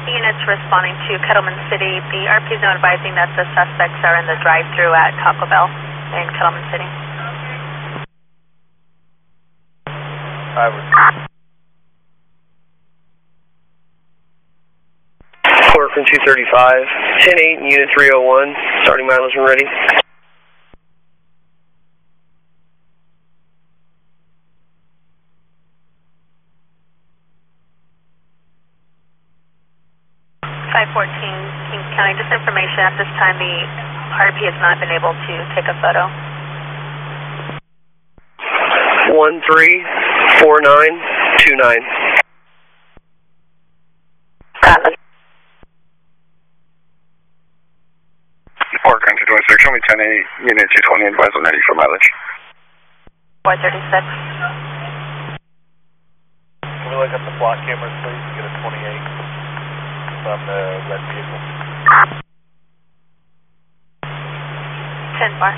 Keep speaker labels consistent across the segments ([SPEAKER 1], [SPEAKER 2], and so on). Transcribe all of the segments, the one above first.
[SPEAKER 1] Units responding to Kettleman City. The RP is now advising that the suspects are in the drive-thru at Taco Bell in Kettleman City.
[SPEAKER 2] Report from 235, 10-8, Unit 301, starting mileage when ready.
[SPEAKER 1] King County, just information at this time the RP has not been able to take a photo.
[SPEAKER 2] 134929.
[SPEAKER 3] Report country 26, show me 10-8, Unit 220, advise on 90 for mileage.
[SPEAKER 1] 436.
[SPEAKER 4] Can we look at the block cameras, please, and get a 28 from the red vehicle?
[SPEAKER 1] 10-4.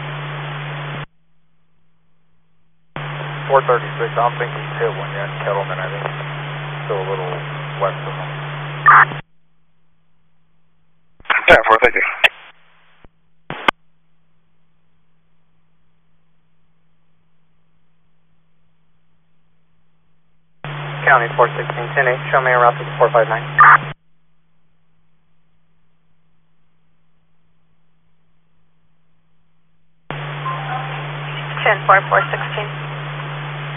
[SPEAKER 4] 436, I don't think he's hit one yet. Kettleman, I think, still a little west of him.
[SPEAKER 3] 10-4, thank you.
[SPEAKER 5] County 416, 10-8, show me a route to the 459.
[SPEAKER 1] 10-4, 416.